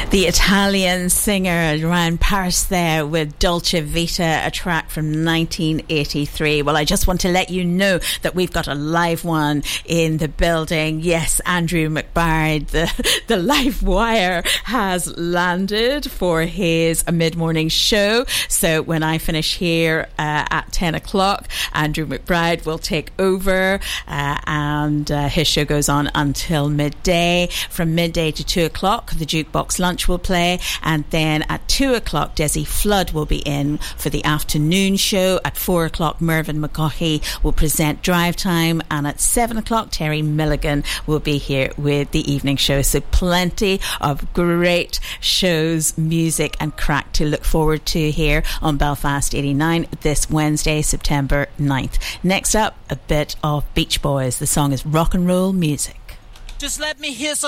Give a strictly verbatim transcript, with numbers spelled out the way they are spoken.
The Italian singer Ryan Paris there with Dolce Vita, a track from nineteen eighty-three. Well, I just want to let you know that we've got a live one in the building. Yes, Andrew McBride, the, the live wire has landed for his mid-morning show. So when I finish here uh, at ten o'clock, Andrew McBride will take over uh, and uh, his show goes on until midday. From midday to two o'clock, the Jukebox Lunch will play, and then at two o'clock Desi Flood will be in for the afternoon show. At four o'clock Mervyn McCaughey will present Drive Time, and at seven o'clock Terry Milligan will be here with the evening show. So plenty of great shows, music and crack to look forward to here on Belfast eighty-nine this Wednesday, September ninth. Next up, a bit of Beach Boys. The song is Rock and Roll Music. Just let me hear some